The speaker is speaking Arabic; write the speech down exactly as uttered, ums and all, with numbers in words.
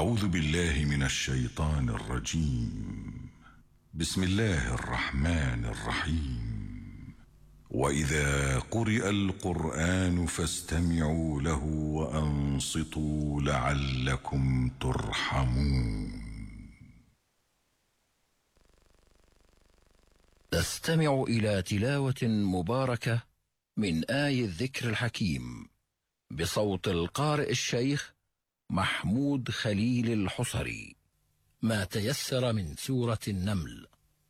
أعوذ بالله من الشيطان الرجيم. بسم الله الرحمن الرحيم. وإذا قرئ القرآن فاستمعوا له وأنصتوا لعلكم ترحمون. استمعوا إلى تلاوة مباركة من آي الذكر الحكيم بصوت القارئ الشيخ محمود خليل الحصري. ما تيسر من سورة النمل.